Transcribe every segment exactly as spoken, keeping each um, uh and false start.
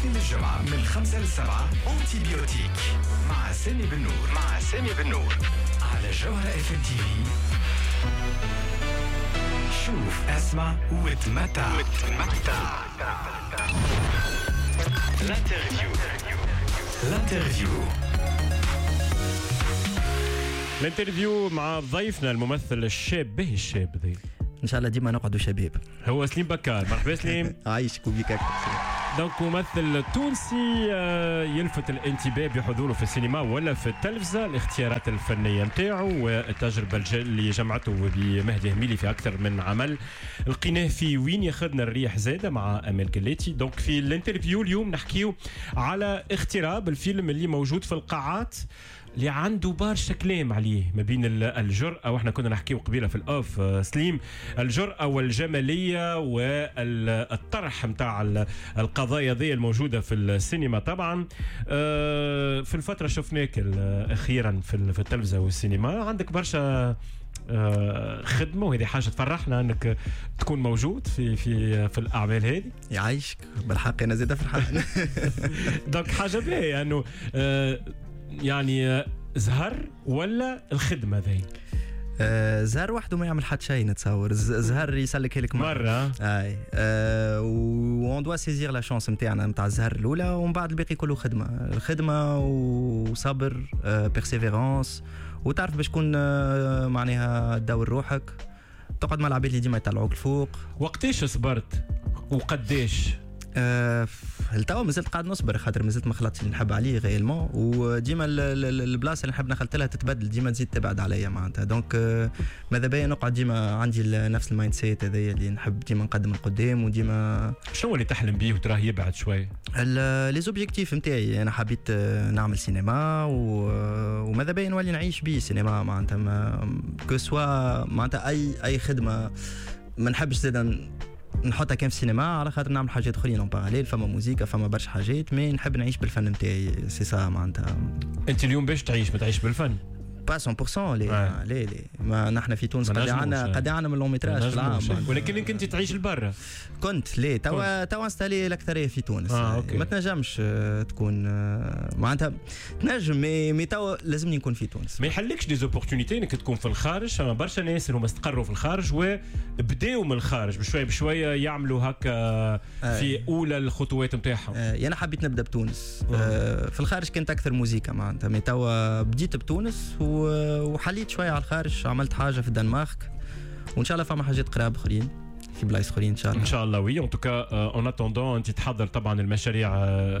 من الجمعة من الخمسة للسبعة أنتيبيوتيك مع سامي بن نور مع سامي بن نور على جوهرة اف ام تي في. شوف اسمع وتمتع وتمتع. الانترفيو الانترفيو الانترفيو مع ضيفنا الممثل الشاب. به الشاب ذي ان شاء الله ديما نقعدوا شباب. هو سليم بكار. مرحبا سليم. عايشك وبيك. دونك ممثل تونسي يلفت الانتباه بحضوره في السينما ولا في التلفزة. الاختيارات الفنية نتاعو والتجربة اللي جمعته بمهدي هميلي في أكثر من عمل لقيناه في وين ياخذنا الريح زادة مع أمال قلاتي. دونك في الانترفيو اليوم نحكيو على اغتراب، الفيلم اللي موجود في القاعات اللي عنده برشا كلام عليه ما بين الجرأة، واحنا كنا نحكيو قبيله في الاوف سليم، الجرأة والجمالية والطرح متاع القضايا ذي الموجودة في السينما. طبعا في الفترة شفناك اخيرا في التلفزة والسينما، عندك برشا خدمة وهذه حاجة تفرحنا انك تكون موجود في في في الاعمال هذه. يعيشك بالحق انا زيد فرحان. دونك حاجة باهية انه يعني زهر ولا الخدمة ذي؟ آه زهر وحده ما يعمل حد شيء نتصور. زهر يسلك لك مرة, مرة. اي آه وون دوا سيزير لا شانس نتاعنا نتاع الزهر الاولى، ومن بعد الباقي كله خدمة الخدمة وصبر آه بيرسيفيرانس، وتعرف باش تكون آه معناها تدور روحك، تقعد مع العباد اللي ديما يطلعوك الفوق. وقتاش صبرت وقداش؟ أه التوا مازلت قاعد نصبر خاطر مازلت ما خلطتش اللي نحب عليه غيالمون، وديما البلاصه اللي نحب نخلط لها تتبدل، ديما تزيد تبعد عليا معناتها. دونك أه ماذا بيا نقعد ديما عندي نفس المايند سيت هذايا اللي نحب ديما نقدم القدام. وديما شنو اللي تحلم بيه وتراه يبعد شوي؟ لي زوبجيكتيف نتاعي انا حبيت نعمل سينما وماذا بيا نولي نعيش بيه سينما معناتها كو سوا معناتها اي اي خدمه ما نحبش زيد نحطها كان في السينما على خاطر نعمل حاجات اخرين اون باراليل، فما موسيقى فما برشا حاجات، مي نحب نعيش بالفن نتاعي سي سا معناتها. انت اليوم باش تعيش ما تعيش بالفن؟ با مية بالمية ليه آه. ليه ليه ما نحن في تونس قد عنا قد عنا من لون متراج في العام، ولكن انك انت تعيش لبرا. كنت ليه توا توا استالي الاكثريه في تونس. آه، ما تنجمش تكون معناتها تنجم مي مي توا لازمني نكون في تونس. ما يحلكش دي زوبورتونيتي انك تكون في الخارج؟ فما برشا ناس اللي هما استقروا في الخارج وبداوا من الخارج بشويه بشويه يعملوا هكا آه. في اولى الخطوات نتاعهم. آه. انا حبيت نبدا بتونس. آه. في الخارج كانت اكثر موسيقى معناتها، مي توا بديت بتونس وحليت شويه على الخارج، عملت حاجه في الدنمارك وان شاء الله فما حاجات قراب اخرين في بلايص اخرين ان شاء الله. ان شاء الله وي. ان توكا اون اتوندون انت تحضر طبعا المشاريع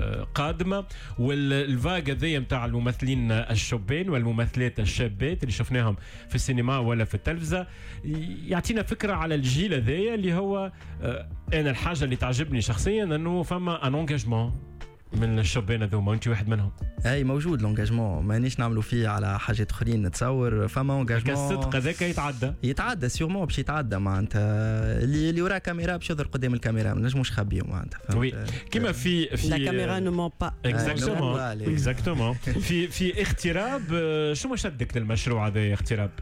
قادمه، والفاغ ذي نتاع الممثلين الشابين والممثلات الشابات اللي شفناهم في السينما ولا في التلفزه يعطينا فكره على الجيل هذايا اللي هو انا الحاجه اللي تعجبني شخصيا انه فما ان انجاجمون من الشبان هذوما وانت واحد منهم. اي موجود لونجاجمون، مانيش نعملوا فيه على حاجات اخرين نتصور. فما انجاجمون الصدق هذاك يتعدى يتعدى سيغمون باش يتعدى معناتها اللي اللي وراه كاميرا باش يظهر قدام الكاميرا، ما نجموش نخبيو معناتها. وي كيما في في لا كاميرا نو مون با. اكزاكتومون اكزاكتومون. في في اغتراب شنو شدك للمشروع هذا اغتراب؟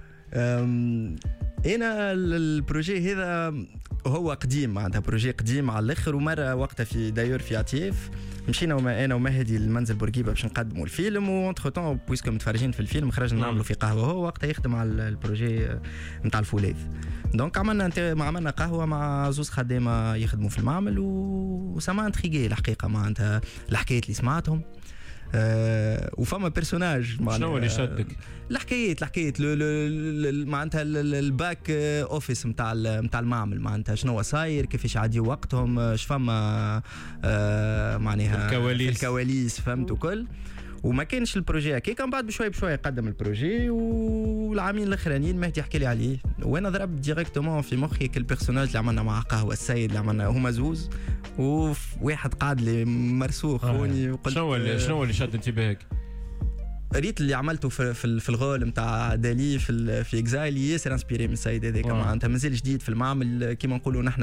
انا البروجي هذا هو قديم معناتها بروجي قديم على الاخر، ومره وقتها في دايور في عتيف مشينا وما انا ومهدي المنزل بورقيبه باش نقدموا الفيلم، وانتر طون بويسكو متفرجين في الفيلم خرجنا نعملوا في قهوه، هو وقتها يخدم على البروجي نتاع الفولاذ. دونك عملنا عملنا قهوه مع زوز خدامه يخدموا في المعمل وسما انتريغي الحقيقه معناتها الحكايات اللي سمعتهم. أه وفما بيرسوناج شنو اللي شدك؟ الحكايات الحكايات معناتها الباك اوفيس نتاع نتاع المعمل معناتها شنو صاير كيفاش عادي وقتهم اش فما أه معناها الكواليس الكواليس فهمت وكل. وما كانش البروجي هكاك، من بعد بشوي بشوي قدم البروجي، والعامين الاخرانيين مهدي يحكي لي عليه وانا ضربت ديريكتومون في مخي كل بيرسوناج اللي عملنا مع قهوه السيد اللي عملنا هما زوز وواحد قاعد لي مرسوخ هوني. وقلت شنو اللي شنو اللي شد انتباهك؟ ريت اللي عملته في في, في الغول نتاع دالي في في اكزايل ياسر انسبيري من السيد هذاك معناتها مازال جديد في المعمل كيما نقولوا نحن